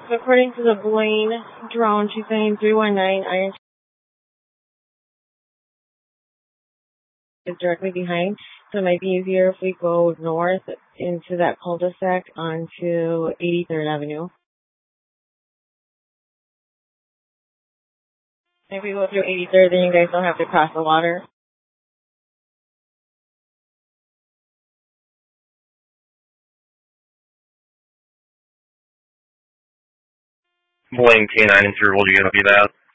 So according to the Blaine drone, she's saying 319 Iron is directly behind. So it might be easier if we go north into that cul-de-sac onto 83rd Avenue. If we go through 83rd, then you guys don't have to cross the water. Blaine K9 and 3, will you copy that?